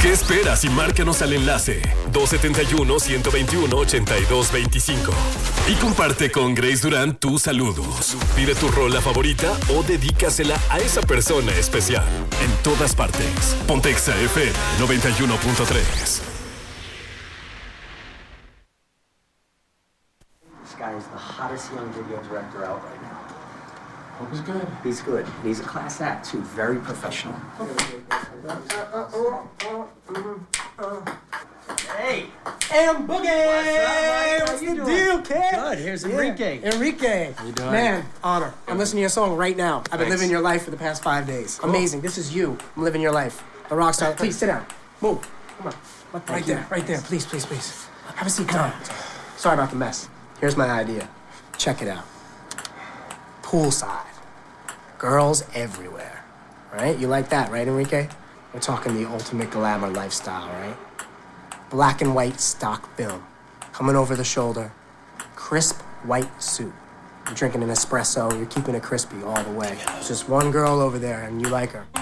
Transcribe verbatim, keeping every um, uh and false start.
¿Qué esperas y márcanos al enlace dos siete uno, uno dos uno, ocho dos dos cinco y comparte con Grace Durán tus saludos. Pide tu rola favorita o dedícasela a esa persona especial. En todas partes. Ponte Exa F M noventa y uno punto tres. This guy is the hottest young video director out right now. Hope he's good. He's good. He's a class act too. Very professional. Hey, M Boogie! What's up, What's Mike? How the you deal, doing? kid? Good. Here's Enrique. Yeah. Enrique. How you doing? Man, honor. I'm listening to your song right now. I've been Thanks. living your life for the past five days. Cool. Amazing. This is you. I'm living your life. The rock star. Please sit down. Move. Come on. Right Thank there. you. Right there. Please, please, please. Have a seat. Come on. Sorry about the mess. Here's my idea. Check it out. Poolside. Girls everywhere. Right? You like that, right, Enrique? We're talking the ultimate glamour lifestyle, right? Black and white stock film. Coming over the shoulder. Crisp white suit. You're drinking an espresso. You're keeping it crispy all the way. There's just one girl over there, and you like her.